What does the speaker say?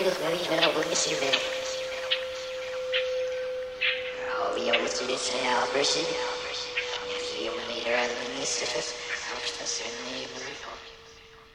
pelos meus ver alguns se ver. We always do this in our version. Human leader and the minister. I'm just a